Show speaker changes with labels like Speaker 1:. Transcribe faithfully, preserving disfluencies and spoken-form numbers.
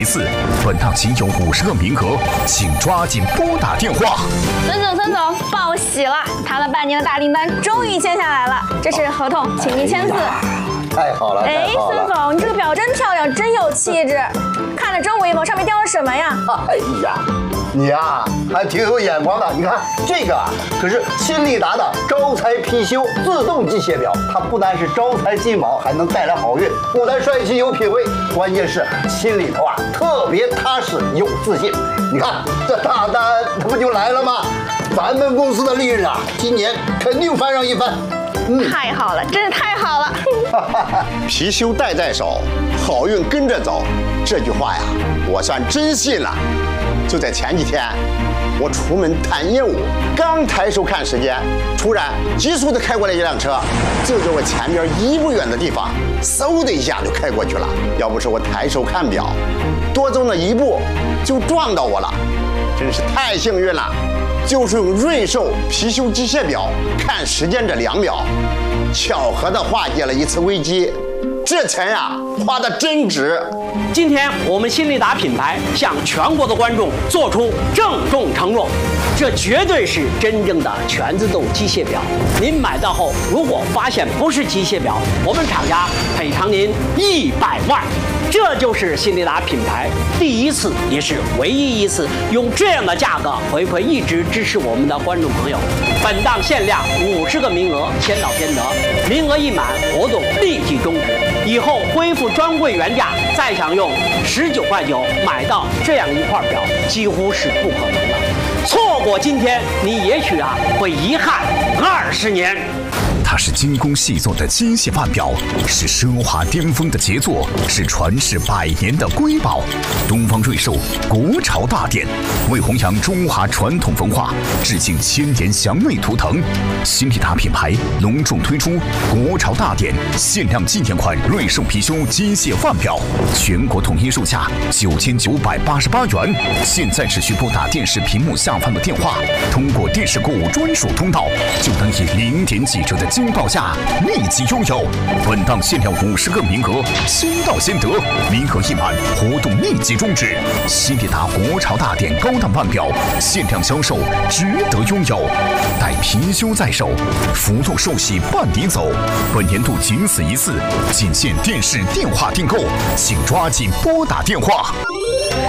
Speaker 1: 一次，本档仅有五十个名额，请抓紧拨打电话。
Speaker 2: 孙总，孙总，报喜了，谈了半年的大订单终于签下来了，这是合同，请您签字。
Speaker 3: 太好了，
Speaker 2: 哎，孙总，你这个表真漂亮，真有气质。看着真微博，上面雕的什么呀？
Speaker 3: 哎呀，你呀、啊、还挺有眼光的。你看这个啊，可是新力达的招财貔貅自动机械表，它不单是招财进宝，还能带来好运，不但帅气有品位，关键是心里头啊特别踏实有自信。你看这大单，它不就来了吗？咱们公司的利润啊，今年肯定翻上一番。
Speaker 2: 嗯，太好了，真是太好了。
Speaker 4: 貔貅戴在手，好运跟着走。这句话呀，我算真信了。就在前几天，我出门谈业务，刚抬手看时间，突然急速的开过来一辆车，就在我前边一步远的地方，嗖的一下就开过去了。要不是我抬手看表，多走那一步就撞到我了，真是太幸运了。就是用瑞兽貔貅机械表看时间这两秒，巧合的化解了一次危机。这钱呀，花的真值。
Speaker 5: 今天我们新力达品牌向全国的观众做出郑重承诺，这绝对是真正的全自动机械表。您买到后，如果发现不是机械表，我们厂家赔偿您一百万。这就是新力达品牌第一次，也是唯一一次用这样的价格回馈一直支持我们的观众朋友。本档限量五十个名额，先到先得，名额一满，活动立即终止。以后恢复专柜原价，再享用十九块九买到这样一块表，几乎是不可能的。错过今天，你也许啊会遗憾二十年。
Speaker 1: 它是精工细作的机械腕表，是奢华巅峰的杰作，是传世百年的瑰宝。东方瑞兽国潮大典，为弘扬中华传统文化，致敬千年祥瑞图腾。新力达品牌隆重推出国潮大典限量纪念款瑞兽貔貅机械腕表，全国统一售价九千九百八十八元。现在只需拨打电视屏幕下方的电话，通过电视购物专属通道，就能以零点几折的惊报价立即拥有。本档限量五十个名额，先到先得，名额一满，活动立即终止。新力达国潮大典高档腕表限量销售，值得拥有。待貔貅在手，福禄寿喜伴你走。本年度仅此一次，仅限电视电话订购，请抓紧拨打电话。